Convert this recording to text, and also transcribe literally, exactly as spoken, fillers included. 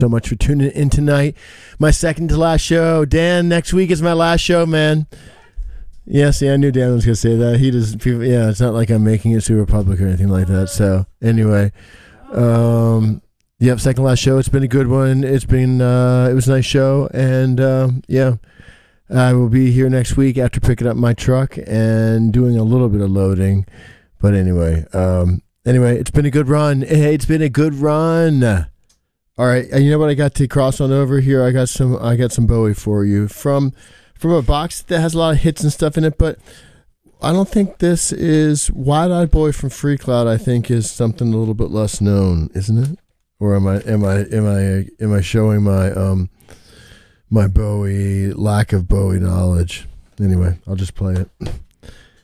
So much for tuning in tonight. My second to last show. Dan, next week is my last show, man. Yeah, see, I knew Dan was going to say that. He does. People, yeah, it's not like I'm making it super public or anything like that. So, anyway, um, yep, second last show. It's been a good one. It's been, uh, it was a nice show. And, um, yeah, I will be here next week after picking up my truck and doing a little bit of loading. But anyway, um, anyway, it's been a good run. Hey, it's been a good run. All right, and you know what I got to cross on over here? I got some I got some Bowie for you from from a box that has a lot of hits and stuff in it, but I don't think this is Wide-Eyed Boy from Free Cloud. I think is something a little bit less known, isn't it? Or am I am I am I am I showing my um my Bowie lack of Bowie knowledge? Anyway, I'll just play it.